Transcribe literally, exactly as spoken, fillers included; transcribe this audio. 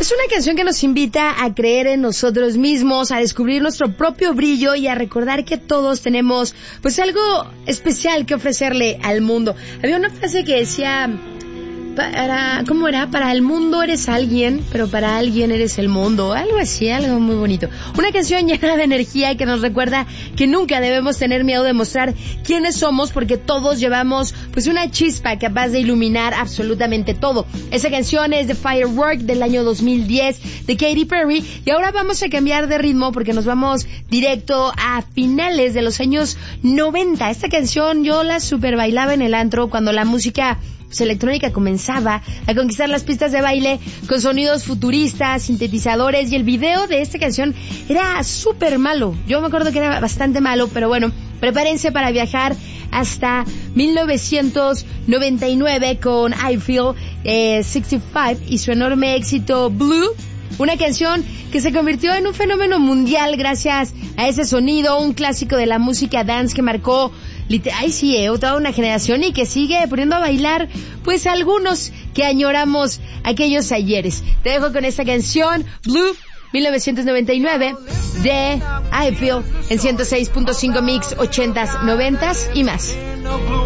Es una canción que nos invita a creer en nosotros mismos, a descubrir nuestro propio brillo y a recordar que todos tenemos pues algo especial que ofrecerle al mundo. Había una frase que decía, para, ¿cómo era? Para el mundo eres alguien, pero para alguien eres el mundo. Algo así, algo muy bonito. Una canción llena de energía y que nos recuerda que nunca debemos tener miedo de mostrar quiénes somos, porque todos llevamos pues una chispa capaz de iluminar absolutamente todo. Esa canción es de Firework del año dos mil diez de Katy Perry, y ahora vamos a cambiar de ritmo porque nos vamos directo a finales de los años noventa. Esta canción yo la super bailaba en el antro cuando la música pues, electrónica comenzaba a conquistar las pistas de baile con sonidos futuristas, sintetizadores, y el video de esta canción era súper malo. Yo me acuerdo que era bastante malo, pero bueno, prepárense para viajar hasta mil novecientos noventa y nueve con I Feel eh, sesenta y cinco y su enorme éxito Blue, una canción que se convirtió en un fenómeno mundial gracias a ese sonido, un clásico de la música dance que marcó ay sí, eh, toda una generación y que sigue poniendo a bailar pues algunos que añoramos aquellos ayeres. Te dejo con esta canción Blue mil novecientos noventa y nueve de I Feel en ciento seis punto cinco Mix ochentas, noventas y más.